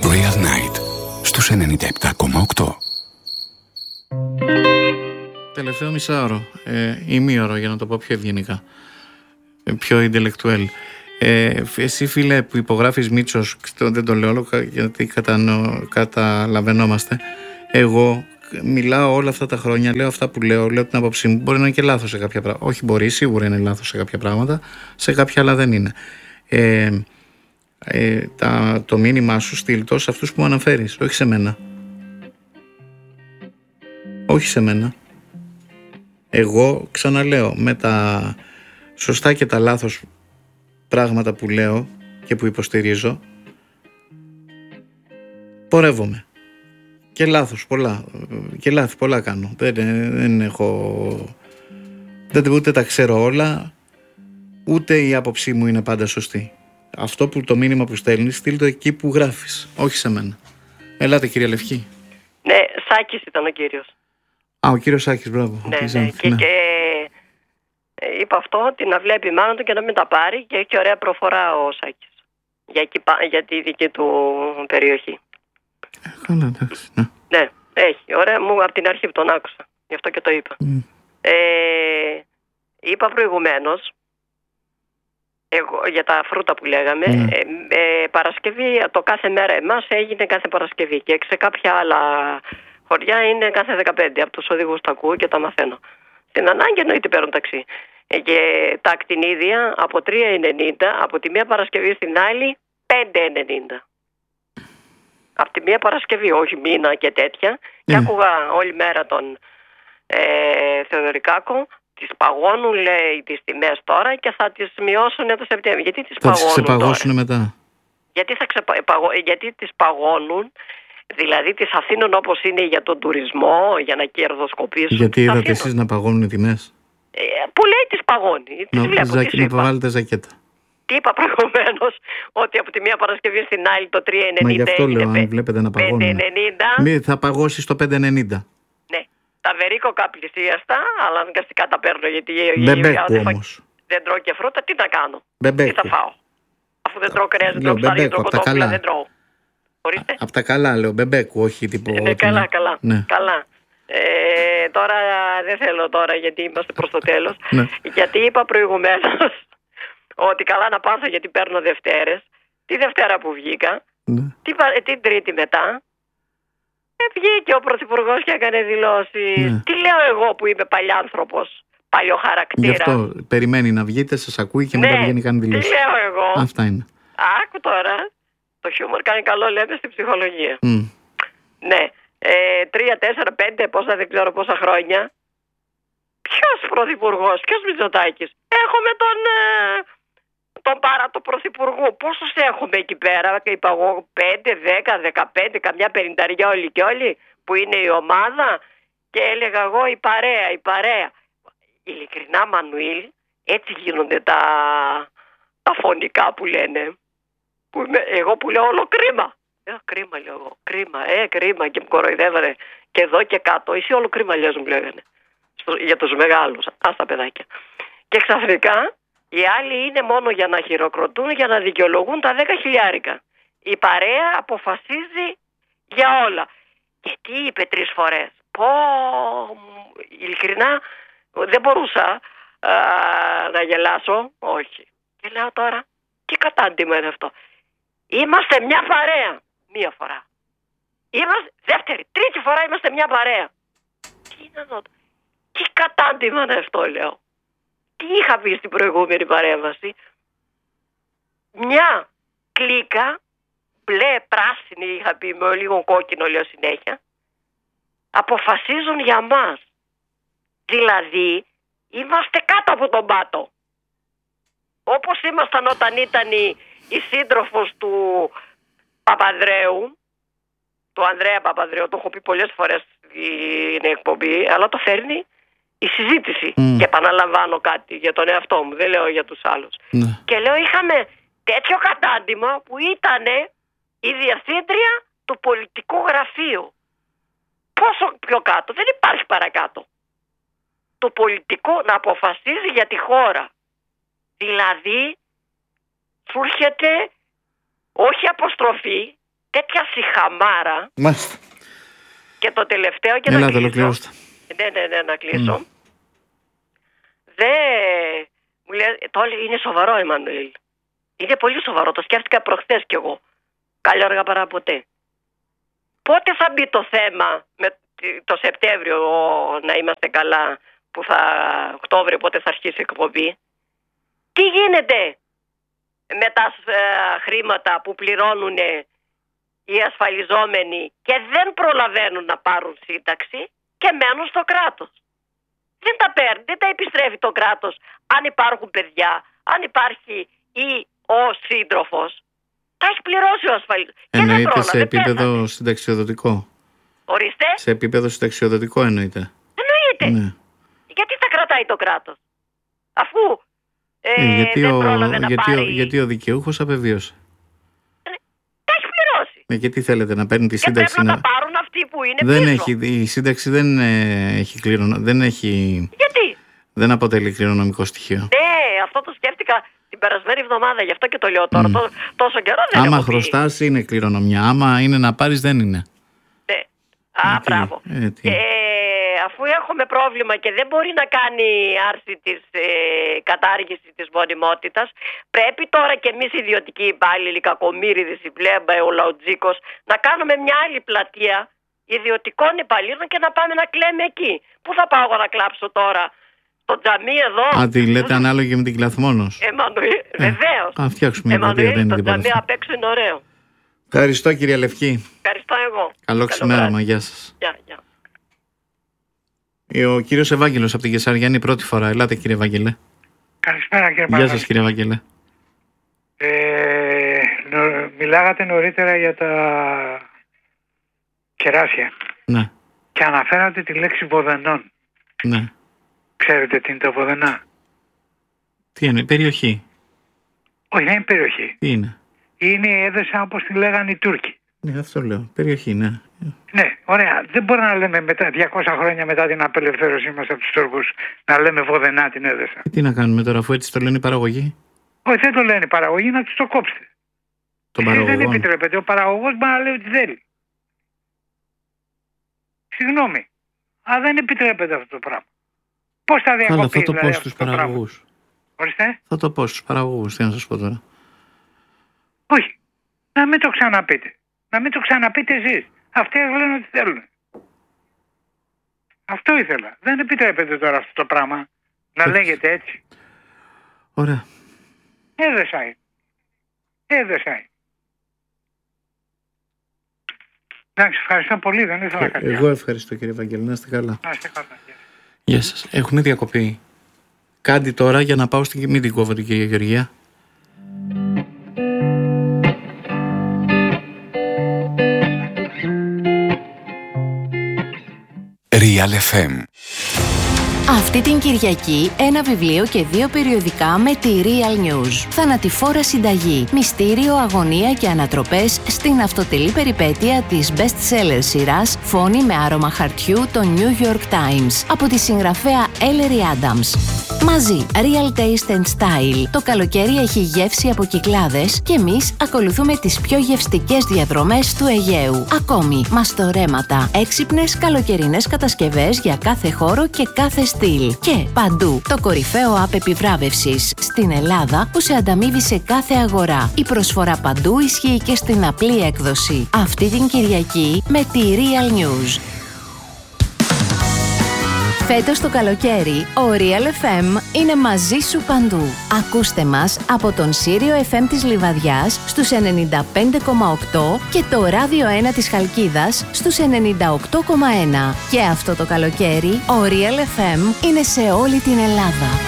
Royal Night στους 97,8. Τελευταίο μισάωρο, ημίωρο για να το πω πιο ευγενικά, πιο intellectual. Εσύ φίλε που υπογράφεις Μίτσος, δεν το λέω γιατί καταλαβαίνόμαστε, εγώ μιλάω όλα αυτά τα χρόνια, λέω αυτά που λέω την άποψή μου, μπορεί να είναι και λάθος σε κάποια πράγματα, όχι μπορεί, σίγουρα είναι λάθος σε κάποια πράγματα, σε κάποια άλλα δεν είναι. Το μήνυμά σου στείλ' σε αυτούς που μου αναφέρεις, όχι σε μένα. Όχι σε μένα. Εγώ ξαναλέω, με τα σωστά και τα λάθος πράγματα που λέω και που υποστηρίζω, πορεύομαι. Και λάθος πολλά. Και λάθη πολλά κάνω. Δεν έχω... ούτε τα ξέρω όλα, ούτε η άποψή μου είναι πάντα σωστή. Αυτό που το μήνυμα που στέλνεις, στείλ' το εκεί που γράφεις, όχι σε μένα. Ελάτε κυρία Λευκή. Ναι, Σάκης ήταν ο κύριος. Ο κύριος Σάκης, μπράβο. Ναι. Και είπα αυτό, ότι να βλέπει η μάνα του και να μην τα πάρει, και έχει ωραία προφορά ο Σάκης για τη δική του περιοχή. Καλά, εντάξει. Ναι, έχει. Ωραία, μου από την αρχή που τον άκουσα. Γι' αυτό και το είπα. Είπα προηγουμένως, εγώ, για τα φρούτα που λέγαμε, Παρασκευή, το κάθε μέρα εμάς έγινε κάθε Παρασκευή, και σε κάποια άλλα χωριά είναι κάθε 15. Από τους οδηγούς τα ακούω και τα μαθαίνω. Στην ανάγκη εννοείται παίρνουν ταξί. Και τα ακτινίδια από 3,90 από τη μία Παρασκευή στην άλλη 5,90. Από τη μία Παρασκευή, όχι μήνα και τέτοια. Και άκουγα όλη μέρα τον Θεοδωρικάκο. Τις παγώνουν, λέει, τις τιμές τώρα και θα τις μειώσουν το Σεπτέμβριο. Γιατί τις παγώνουν τώρα? Θα τις ξεπαγώσουν μετά. Γιατί τις παγώνουν, δηλαδή τις αφήνουν όπως είναι για τον τουρισμό, για να κερδοσκοπήσουν. Γιατί είδατε εσείς να παγώνουν οι τιμές? Που λέει τις παγώνει. Να βάλετε ζακέτα. Τι είπα προηγουμένως, ότι από τη μία Παρασκευή στην άλλη το 3,90. Μα γι' αυτό λέω, αν βλέπετε να παγώνουν. 5,90. Θα παγώσει το 5,90. Ναι. Τα βερίκοκα πλησίαστα, αλλά αναγκαστικά τα παίρνω, γιατί Μπεμπέκου όμως. Δεν τρώω και φρούτα, τι να κάνω? Μπεμπέκου. Τι θα φάω? Αφού δεν τρώω κρέας, δεν τρώω ψάρι, δεν τρώω κοτόπουλα, δεν τρώω. Απ' τα καλά λέω, μπεμπέκου, όχι τύπου. Καλά. Ναι. Καλά. Τώρα δεν θέλω τώρα, γιατί είμαστε προς το τέλος. Ναι. Γιατί είπα προηγουμένως ότι καλά να πάθω, γιατί παίρνω Δευτέρες. Τη Δευτέρα που βγήκα, την Τρίτη μετά, βγήκε ο Πρωθυπουργός και έκανε δηλώσεις. Ναι. Τι λέω εγώ που είμαι παλιάνθρωπος, παλιοχαρακτήρα? Γι' αυτό περιμένει να βγείτε, σας ακούει και μετά βγαίνει κάνει δηλώσεις. Τι λέω εγώ? Αυτά είναι. Άκου τώρα, το χιούμορ κάνει καλό, λέμε, στην ψυχολογία. Ναι. 3, 4, 5, πόσα δεν ξέρω πόσα χρόνια. Ποιος πρωθυπουργός, ποιος Μητσοτάκης? Έχουμε τον παράτο πρωθυπουργού. Πόσους έχουμε εκεί πέρα? Είπα εγώ 5, 10, 15, καμιά 50 όλοι και όλοι, που είναι η ομάδα. Και έλεγα εγώ η παρέα. Ειλικρινά, Μανουήλ, έτσι γίνονται τα φωνικά που λένε. Εγώ που λέω όλο κρίμα. Κρίμα λέω εγώ. Κρίμα, και μου κοροϊδεύανε και εδώ και κάτω. Εσύ όλο κρίμα λες, μου λέγανε. Για τους μεγάλους, τα παιδάκια. Και ξαφνικά οι άλλοι είναι μόνο για να χειροκροτούν, για να δικαιολογούν τα 10.000. Η παρέα αποφασίζει για όλα. Και τι είπε 3 φορές? Ειλικρινά δεν μπορούσα να γελάσω. Όχι. Και λέω τώρα, τι κατάντημα είναι αυτό? Είμαστε μια παρέα. Μία φορά. Δεύτερη, τρίτη φορά είμαστε μια παρέα. Τι είναι αυτό? Τι κατάντημα είναι αυτό, λέω? Τι είχα πει στην προηγούμενη παρέμβαση? Μια κλίκα, μπλε, πράσινη είχα πει, με λίγο κόκκινο λέω συνέχεια, αποφασίζουν για μας. Δηλαδή, είμαστε κάτω από τον πάτο. Όπως ήμασταν όταν ήταν η σύντροφος του Παπανδρέου, του Ανδρέα Παπανδρέου, το έχω πει πολλές φορές στην εκπομπή, αλλά το φέρνει η συζήτηση. Και επαναλαμβάνω κάτι για τον εαυτό μου, δεν λέω για τους άλλους. Και λέω, είχαμε τέτοιο κατάντημα που ήταν η διευθύντρια του πολιτικού γραφείου. Πόσο πιο κάτω? Δεν υπάρχει παρακάτω. Το πολιτικό να αποφασίζει για τη χώρα. Δηλαδή, σου έρχεται όχι αποστροφή, τέτοια σιχαμάρα. Μάλιστα. Και το τελευταίο και έλα, να κλείσω. Ναι, να κλείσω. Μου λέει, είναι σοβαρό, Εμμανουήλ. Είναι πολύ σοβαρό. Το σκέφτηκα προχθές κι εγώ. Καλή αργά παρά ποτέ. Πότε θα μπει το θέμα με το Σεπτέμβριο να είμαστε καλά, που Οκτώβριο, πότε θα αρχίσει η εκπομπή? Τι γίνεται με τα χρήματα που πληρώνουν οι ασφαλιζόμενοι και δεν προλαβαίνουν να πάρουν σύνταξη και μένουν στο κράτος? Δεν τα παίρνει, δεν τα επιστρέφει το κράτος. Αν υπάρχουν παιδιά, αν υπάρχει ή ο σύντροφος, τα έχει πληρώσει ο ασφαλιζόμενος. Εννοείται σε επίπεδο συνταξιοδοτικό. Ορίστε. Σε επίπεδο συνταξιοδοτικό εννοείται. Εννοείται. Ναι. Γιατί τα κρατάει το κράτος, αφού γιατί ο δικαιούχος απεβίωσε. Τα έχει πληρώσει. Και τι θέλετε, να παίρνει τη σύνταξη? Πρέπει να τα πάρουν αυτοί που είναι πίσω. Η σύνταξη δεν έχει Γιατί? Δεν αποτελεί κληρονομικό στοιχείο. Ναι, αυτό το σκέφτηκα την περασμένη εβδομάδα, γι' αυτό και το λέω τώρα. Τόσο καιρό δεν άμα χρωστάς είναι κληρονομιά, άμα είναι να πάρεις δεν είναι. Ναι. Μπράβο. Αφού έχουμε πρόβλημα και δεν μπορεί να κάνει άρση της κατάργησης της μονιμότητας, πρέπει τώρα και εμείς ιδιωτικοί υπάλληλοι, Κακομοίριδης, η Πλέμπα, ο Λαουτζίκος, να κάνουμε μια άλλη πλατεία ιδιωτικών υπαλλήλων και να πάμε να κλαίμε εκεί. Πού θα πάω εγώ να κλάψω τώρα? Το τζαμί εδώ. Τη λέτε ανάλογη με την Κλαθμόνος. Βεβαίως. Θα φτιάξουμε μια πλατεία, δεν είναι τίποτα. Το τζαμί απ' έξω είναι ωραίο. Ευχαριστώ, κυρία Λευκή. Ευχαριστώ εγώ. Καλό ξημέρωμα. Γεια σας. Γεια. Ο κύριος Ευάγγελος από την Κεσαριανή, πρώτη φορά. Ελάτε, κύριε Ευάγγελε. Καλησπέρα, κύριε Παπαδάκη. Γεια σας, κύριε Ευάγγελε. Μιλάγατε νωρίτερα για τα κεράσια. Ναι. Και αναφέρατε τη λέξη βοδενών. Ναι. Ξέρετε τι είναι το βοδενά? Τι είναι, περιοχή? Όχι, δεν είναι περιοχή. Τι είναι? Είναι η έδεσα όπως τη λέγανε οι Τούρκοι. Ναι, αυτό λέω. Περιοχή, ναι. Ναι, ωραία. Δεν μπορεί να λέμε μετά 200 χρόνια μετά την απελευθέρωσή μας από τους Τούρκους να λέμε βοδενά την έδεσα. Τι να κάνουμε τώρα, αφού έτσι το λένε οι παραγωγοί? Όχι, δεν το λένε οι παραγωγοί, να τους το κόψετε. Δεν επιτρέπεται. Ο παραγωγός μπορεί να λέει ό,τι θέλει. Συγγνώμη. Αλλά δεν επιτρέπεται αυτό το πράγμα. Πώς θα διακοπεί? Θα το πω στους παραγωγούς. Ορίστε. Θα το πω στους παραγωγούς, τι να σας πω τώρα. Όχι. Να μην το ξαναπείτε. Να μην το ξαναπείτε εσείς. Αυτοί λένε ότι θέλουν. Αυτό ήθελα. Δεν επιτρέπεται τώρα αυτό το πράγμα να λέγεται έτσι. Ωραία. Έδεσαι. Εντάξει, ευχαριστώ πολύ. Δεν ήθελα κάτι. Εγώ ευχαριστώ, κύριε Βαγγέλη. Να είστε καλά. Να είστε καλά. Γεια σας. Έχουμε διακοπή. Κάντε τώρα για να πάω στην... Μην την κόβω, κυρία Γεωργία. Real FM. Αυτή την Κυριακή ένα βιβλίο και 2 περιοδικά με τη Real News. Θανατηφόρα συνταγή, μυστήριο, αγωνία και ανατροπές στην αυτοτελή περιπέτεια της best-seller σειράς Φόνη με άρωμα χαρτιού το New York Times από τη συγγραφέα Ellery Adams. Μαζί, Real Taste and Style. Το καλοκαίρι έχει γεύση από Κυκλάδες και εμείς ακολουθούμε τις πιο γευστικές διαδρομές του Αιγαίου. Ακόμη, μαστορέματα, έξυπνες καλοκαιρινές κατασκευές για κάθε χώρο και κάθε στυλ. Και παντού, το κορυφαίο app επιβράβευσης στην Ελλάδα που σε ανταμείβει σε κάθε αγορά. Η προσφορά παντού ισχύει και στην απλή έκδοση. Αυτή την Κυριακή με τη Real News. Φέτος το καλοκαίρι, ο Real FM είναι μαζί σου παντού. Ακούστε μας από τον Σύριο FM της Λιβαδιάς στους 95,8 και το Ράδιο 1 της Χαλκίδας στους 98,1. Και αυτό το καλοκαίρι, ο Real FM είναι σε όλη την Ελλάδα.